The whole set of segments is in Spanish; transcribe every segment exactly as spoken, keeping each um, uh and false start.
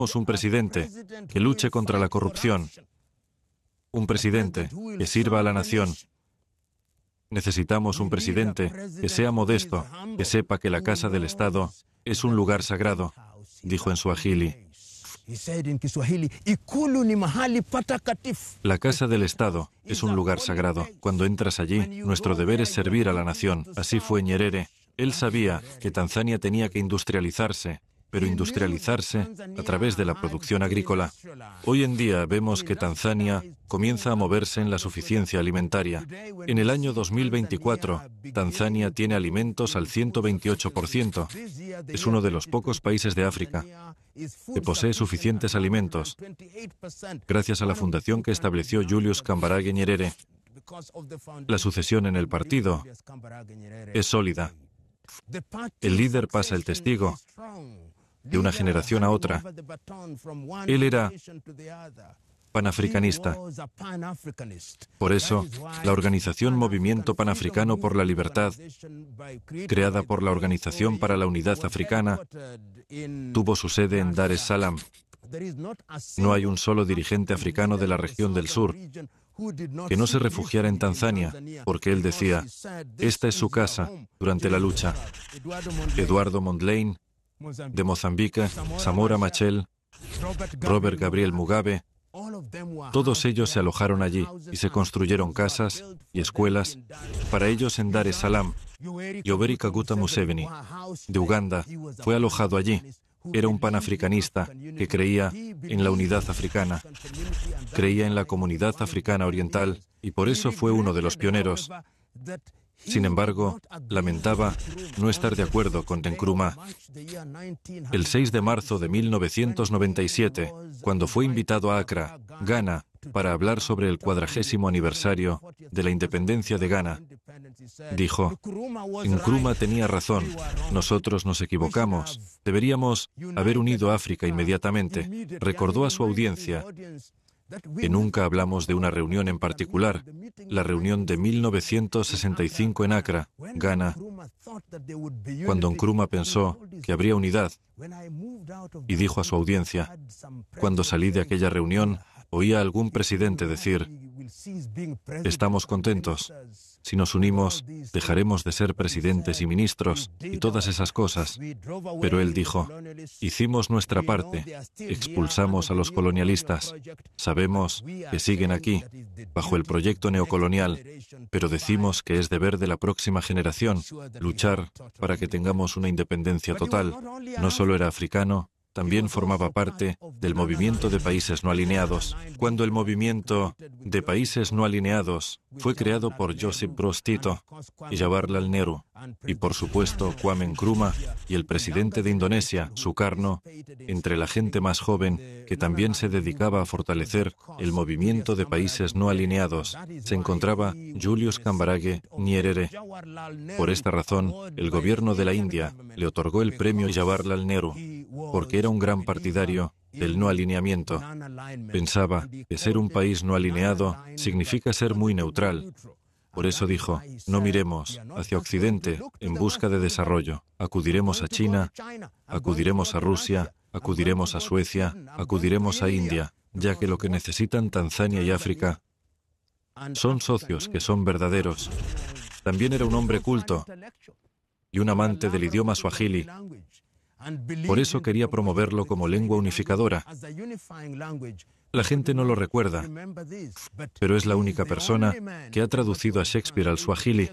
un presidente que luche contra la corrupción, un presidente que sirva a la nación. Necesitamos un presidente que sea modesto, que sepa que la casa del Estado es un lugar sagrado, dijo en suajili. La casa del Estado es un lugar sagrado. Cuando entras allí, nuestro deber es servir a la nación. Así fue Nyerere. Él sabía que Tanzania tenía que industrializarse, pero industrializarse a través de la producción agrícola. Hoy en día vemos que Tanzania comienza a moverse en la suficiencia alimentaria. En el año dos mil veinticuatro, Tanzania tiene alimentos al ciento veintiocho por ciento. Es uno de los pocos países de África que posee suficientes alimentos, gracias a la fundación que estableció Julius Kambarage Nyerere. La sucesión en el partido es sólida. El líder pasa el testigo de una generación a otra. Él era panafricanista. Por eso, la organización Movimiento Panafricano por la Libertad, creada por la Organización para la Unidad Africana, tuvo su sede en Dar es Salaam. No hay un solo dirigente africano de la región del sur que no se refugiara en Tanzania, porque él decía, esta es su casa durante la lucha. Eduardo Mondlane, de Mozambique, Samora Machel, Robert Gabriel Mugabe, todos ellos se alojaron allí y se construyeron casas y escuelas para ellos en Dar es Salaam. Yoweri Kaguta Museveni, de Uganda, fue alojado allí. Era un panafricanista que creía en la unidad africana, creía en la comunidad africana oriental y por eso fue uno de los pioneros. Sin embargo, lamentaba no estar de acuerdo con Nkrumah. El seis de marzo de mil novecientos noventa y siete, cuando fue invitado a Accra, Ghana, para hablar sobre el cuadragésimo aniversario de la independencia de Ghana, dijo, Nkrumah tenía razón, nosotros nos equivocamos, deberíamos haber unido a África inmediatamente. Recordó a su audiencia que nunca hablamos de una reunión en particular, la reunión de mil novecientos sesenta y cinco en Accra, Ghana, cuando Nkrumah pensó que habría unidad y dijo a su audiencia, cuando salí de aquella reunión, oía a algún presidente decir, estamos contentos. Si nos unimos, dejaremos de ser presidentes y ministros y todas esas cosas. Pero él dijo, hicimos nuestra parte, expulsamos a los colonialistas. Sabemos que siguen aquí, bajo el proyecto neocolonial, pero decimos que es deber de la próxima generación luchar para que tengamos una independencia total. No solo era africano, también formaba parte del movimiento de países no alineados. Cuando el movimiento de países no alineados fue creado por Joseph Broz Tito y Jawaharlal Nehru, y por supuesto Kwame Nkrumah y el presidente de Indonesia, Sukarno, entre la gente más joven que también se dedicaba a fortalecer el movimiento de países no alineados, se encontraba Julius Kambarage Nyerere. Por esta razón, el gobierno de la India le otorgó el premio Jawaharlal Nehru, porque era un gran partidario del no alineamiento. Pensaba que ser un país no alineado significa ser muy neutral. Por eso dijo, no miremos hacia Occidente en busca de desarrollo. Acudiremos a China, acudiremos a Rusia, acudiremos a Suecia, acudiremos a India, ya que lo que necesitan Tanzania y África son socios que son verdaderos. También era un hombre culto y un amante del idioma suajili. Por eso quería promoverlo como lengua unificadora. La gente no lo recuerda, pero es la única persona que ha traducido a Shakespeare al suajili.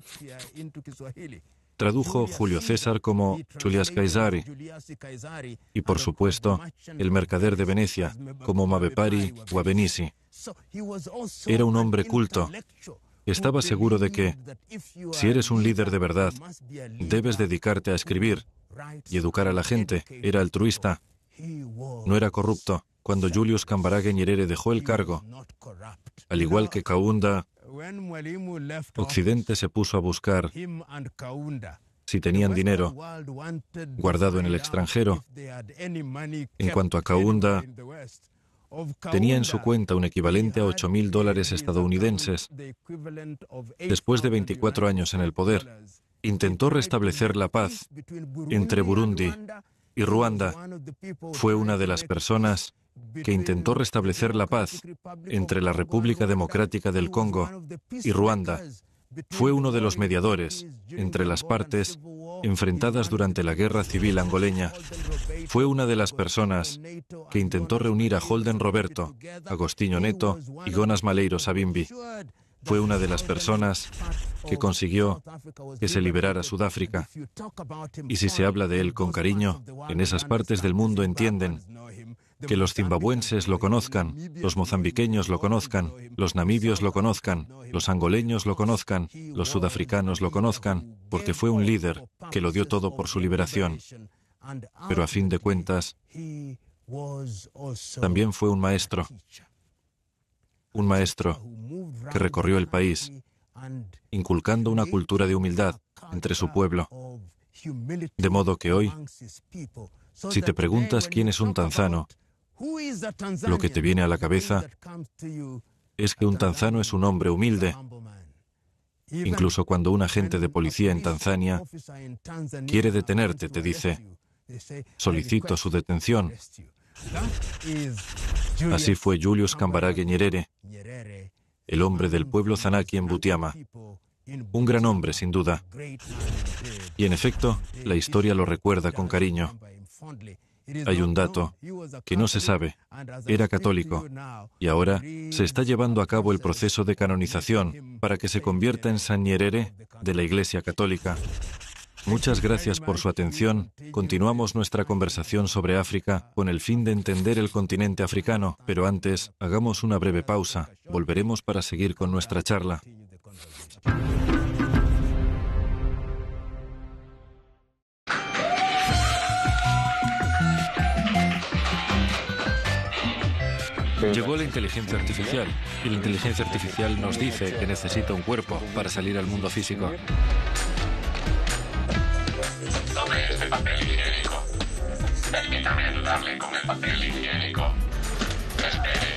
Tradujo Julio César como Julius Caesari y, por supuesto, el mercader de Venecia como Mavepari Wabenisi. Era un hombre culto. Estaba seguro de que, si eres un líder de verdad, debes dedicarte a escribir y educar a la gente. Era altruista, no era corrupto. Cuando Julius Kambarage Nyerere dejó el cargo, al igual que Kaunda, Occidente se puso a buscar si tenían dinero guardado en el extranjero. En cuanto a Kaunda, tenía en su cuenta un equivalente a ocho mil dólares estadounidenses. Después de veinticuatro años en el poder, intentó restablecer la paz entre Burundi Y Ruanda fue una de las personas que intentó restablecer la paz entre la República Democrática del Congo y Ruanda. Fue uno de los mediadores entre las partes enfrentadas durante la Guerra Civil angoleña. Fue una de las personas que intentó reunir a Holden Roberto, Agostinho Neto y Jonas Malheiro Savimbi. Fue una de las personas que consiguió que se liberara Sudáfrica. Y si se habla de él con cariño, en esas partes del mundo entienden que los zimbabuenses lo conozcan, los mozambiqueños lo conozcan, los namibios lo conozcan, los angoleños lo conozcan, los sudafricanos lo conozcan, porque fue un líder que lo dio todo por su liberación. Pero a fin de cuentas, también fue un maestro. Un maestro que recorrió el país, inculcando una cultura de humildad entre su pueblo. De modo que hoy, si te preguntas quién es un tanzano, lo que te viene a la cabeza es que un tanzano es un hombre humilde. Incluso cuando un agente de policía en Tanzania quiere detenerte, te dice, solicito su detención. Así fue Julius Kambarage Nyerere, el hombre del pueblo Zanaki en Butiama. Un gran hombre, sin duda. Y en efecto, la historia lo recuerda con cariño. Hay un dato que no se sabe. Era católico y ahora se está llevando a cabo el proceso de canonización para que se convierta en San Nyerere de la Iglesia Católica. Muchas gracias por su atención. Continuamos nuestra conversación sobre África con el fin de entender el continente africano, pero antes, hagamos una breve pausa. Volveremos para seguir con nuestra charla. Llegó la inteligencia artificial y la inteligencia artificial nos dice que necesita un cuerpo para salir al mundo físico. Tome este papel higiénico. Permítame ayudarle con el papel higiénico. Espere.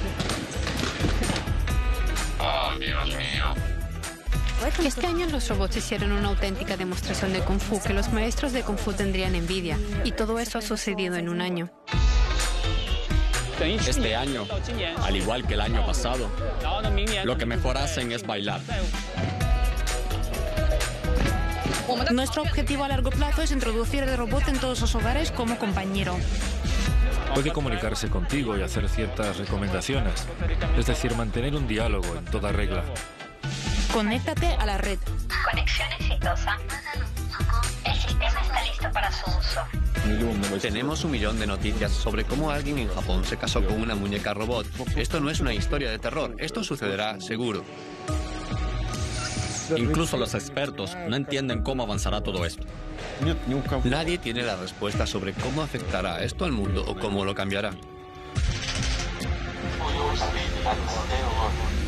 Oh, Dios mío. Este año los robots hicieron una auténtica demostración de Kung Fu que los maestros de Kung Fu tendrían envidia. Y todo eso ha sucedido en un año. Este año, al igual que el año pasado, lo que mejor hacen es bailar. Nuestro objetivo a largo plazo es introducir el robot en todos los hogares como compañero. Puede comunicarse contigo y hacer ciertas recomendaciones, es decir, mantener un diálogo en toda regla. Conéctate a la red. Conexión exitosa. El sistema está listo para su uso. Tenemos un millón de noticias sobre cómo alguien en Japón se casó con una muñeca robot. Esto no es una historia de terror, esto sucederá seguro. Incluso los expertos no entienden cómo avanzará todo esto. Nadie tiene la respuesta sobre cómo afectará esto al mundo o cómo lo cambiará.